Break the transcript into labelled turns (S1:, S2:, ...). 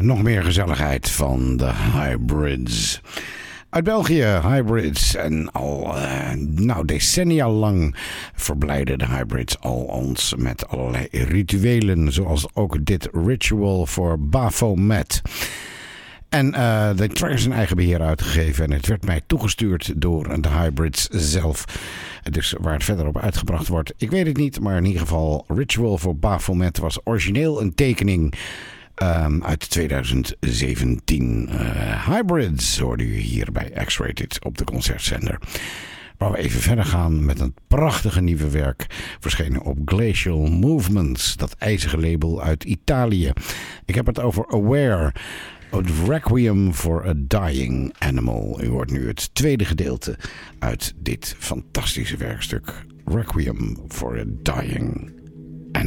S1: Nog meer gezelligheid van de Hybrids. Uit België, Hybrids. En al decennia lang verblijden de Hybrids al ons met allerlei rituelen. Zoals ook dit ritual voor Baphomet. En de track is in eigen beheer uitgegeven. En het werd mij toegestuurd door de Hybrids zelf. Dus waar het verder op uitgebracht wordt, ik weet het niet. Maar in ieder geval, Ritual voor Baphomet was origineel een tekening uit 2017. Hybrids hoorde u hier bij X-Rated op de concertzender. Waar we even verder gaan met een prachtige nieuwe werk. Verschenen op Glacial Movements. Dat ijzige label uit Italië. Ik heb het over Aware. Requiem for a Dying Animal. U hoort nu het tweede gedeelte uit dit fantastische werkstuk. Requiem for a Dying